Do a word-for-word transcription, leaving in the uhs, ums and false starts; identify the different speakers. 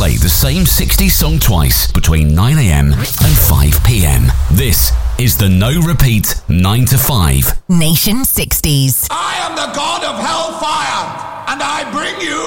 Speaker 1: play the same sixties song twice between nine a.m. and five p.m. This is the No Repeat nine to five
Speaker 2: Nation sixties.
Speaker 3: I am the god of hellfire, and I bring you